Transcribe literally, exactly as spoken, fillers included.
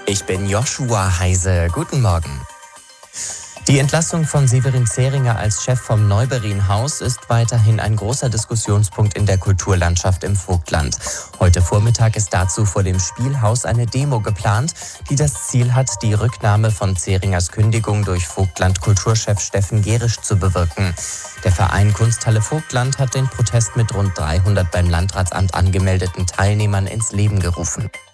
Ich bin Joshua Heise. Guten Morgen. Die Entlassung von Severin Zeringer als Chef vom Neuberienhaus ist weiterhin ein großer Diskussionspunkt in der Kulturlandschaft im Vogtland. Heute Vormittag ist dazu vor dem Spielhaus eine Demo geplant, die das Ziel hat, die Rücknahme von Zeringers Kündigung durch Vogtland-Kulturchef Steffen Gerisch zu bewirken. Der Verein Kunsthalle Vogtland hat den Protest mit rund dreihundert beim Landratsamt angemeldeten Teilnehmern ins Leben gerufen.